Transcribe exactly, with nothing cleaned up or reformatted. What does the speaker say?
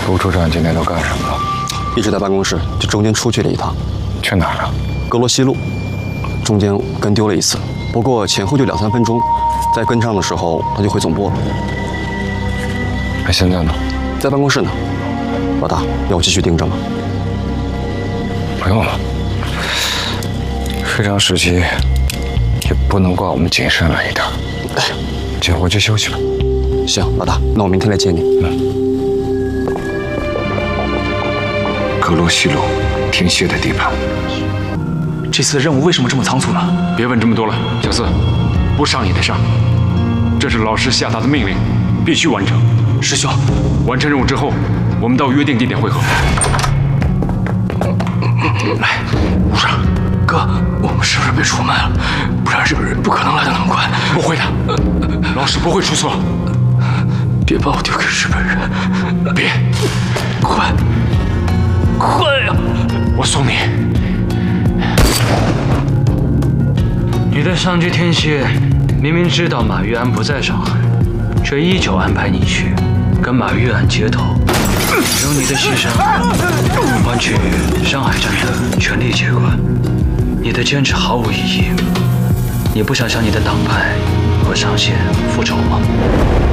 陆处长今天都干什么了？ 一直在办公室，就中间出去了一趟。 去哪儿了？ 格罗西路，中间跟丢了一次，不过前后就两三分钟，在跟上的时候他就回总部了。 那现在呢？ 在办公室呢。老大，要我继续盯着吗？ 不用了。非常时期，也不能怪我们谨慎了一点。 哎， 先回去休息吧。 行，老大，那我明天来接你。 嗯。格罗西路，停歇的地盘。 这次的任务为什么这么仓促呢？ 别问这么多了，小四，不上也得上，这是老师下达的命令，必须完成。 师兄， 完成任务之后，我们到约定地点汇合。 来，吴少，哥，我们是不是被出卖了？不然日本人不可能来得那么快。 不会的，老师不会出错。 别把我丢给日本人！ 别， 快，快呀！ 我送你。 你的上级天蝎明明知道马玉安不在上海，却依旧安排你去跟马玉安接头，用你的牺牲换取上海站的全力接管。你的坚持毫无意义。你不想向你的党派和上线复仇吗？